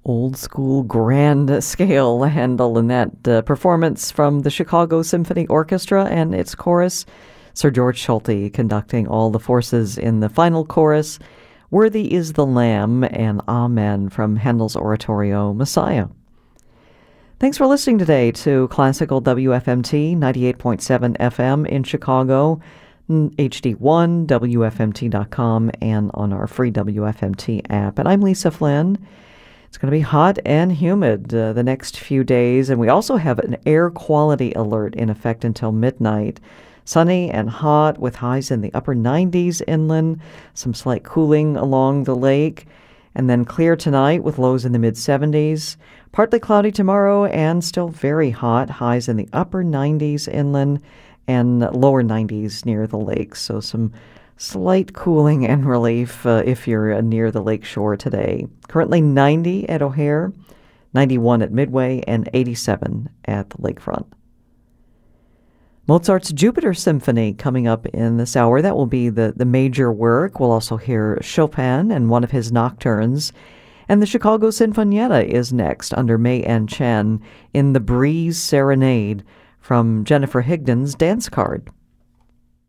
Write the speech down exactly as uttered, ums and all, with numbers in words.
old school grand scale Handel in that uh, performance from the Chicago Symphony Orchestra and its chorus. Sir George Solti conducting all the forces in the final chorus. Worthy is the Lamb and Amen from Handel's oratorio Messiah. Thanks for listening today to Classical W F M T ninety-eight point seven F M in Chicago, H D one, W F M T dot com, and on our free W F M T app. And I'm Lisa Flynn. It's going to be hot and humid uh, the next few days, and we also have an air quality alert in effect until midnight. Sunny and hot with highs in the upper nineties inland, some slight cooling along the lake, and then clear tonight with lows in the mid-seventies. Partly cloudy tomorrow and still very hot, highs in the upper nineties inland and lower nineties near the lake. So some slight cooling and relief uh, if you're uh, near the lake shore today. Currently ninety at O'Hare, ninety-one at Midway, and eighty-seven at the lakefront. Mozart's Jupiter Symphony coming up in this hour. That will be the, the major work. We'll also hear Chopin and one of his nocturnes. And the Chicago Sinfonietta is next under May Ann Chen in The Breeze Serenade from Jennifer Higdon's Dance Card.